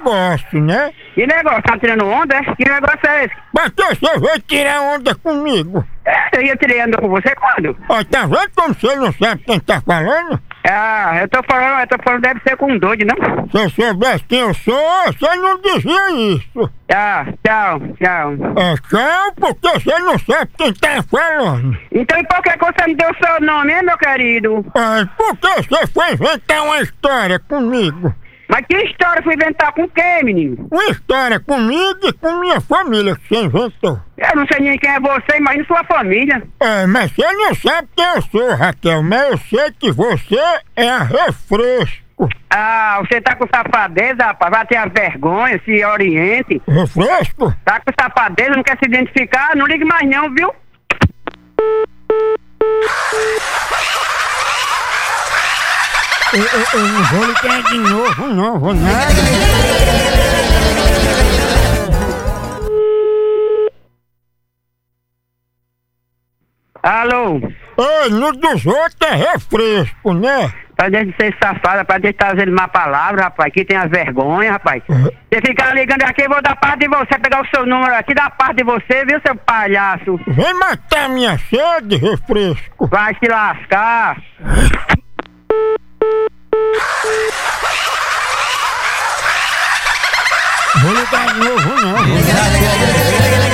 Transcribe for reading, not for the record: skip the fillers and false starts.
negócio, né? Que negócio? Tá tirando onda? Que negócio é esse? Mas você veio tirar onda comigo. Eu ia tirei onda com você quando? Ó, tá vendo como você não sabe quem tá falando? Ah, eu tô falando, deve ser com um doido, não? Se eu soubesse quem eu sou, você não dizia isso. Tchau. É tchau, porque você não sabe quem tá falando. Então e por que você me deu o seu nome, hein, meu querido? É, porque você foi inventar uma história comigo. Mas que história eu fui inventar com quem, menino? Uma história comigo e com minha família que você inventou. Eu não sei nem quem é você, imagina sua família. É, mas você não sabe quem eu sou, Raquel, mas eu sei que você é a Refresco. Ah, você tá com safadeza, rapaz, vai ter a vergonha, se oriente. Refresco? Tá com safadeza, não quer se identificar? Não ligue mais não, viu? Eu não vou ligar de novo, não, vou nada. Alô? Ei, no dos outros é refresco, né? Pra de ser safada, pra de estar fazendo má palavra, rapaz. Aqui tem as vergonhas, rapaz. Você ficar ligando aqui, eu vou dar parte de você, pegar o seu número aqui, dar parte de você, viu, seu palhaço? Vem matar minha sede, refresco. Vai se lascar. Vou ligar de novo, não.